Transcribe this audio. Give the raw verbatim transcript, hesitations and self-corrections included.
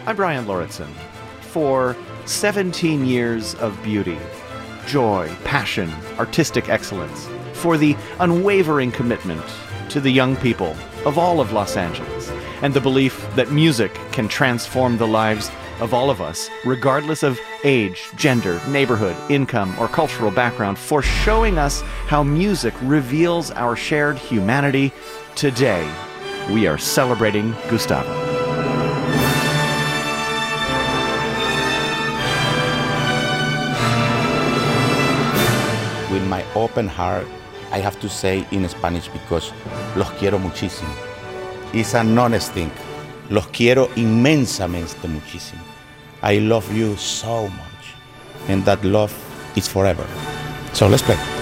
I'm Brian Lauritsen. For seventeen years of beauty, joy, passion, artistic excellence, for the unwavering commitment to the young people of all of Los Angeles, and the belief that music can transform the lives of all of us, regardless of age, gender, neighborhood, income, or cultural background, for showing us how music reveals our shared humanity. Today, we are celebrating Gustavo. With my open heart, I have to say in Spanish because los quiero muchísimo. It's an honest thing. Los quiero inmensamente muchísimo. I love you so much. And that love is forever. So let's play.